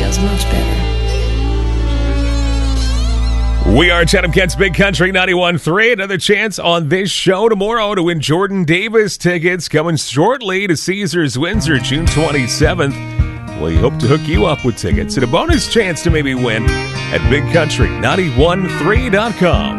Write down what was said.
feels much better. We are Chatham Kent's Big Country 91.3. Another chance on this show tomorrow to win Jordan Davis tickets coming shortly to Caesars Windsor, June 27th. We hope to hook you up with tickets and a bonus chance to maybe win at BigCountry913.com.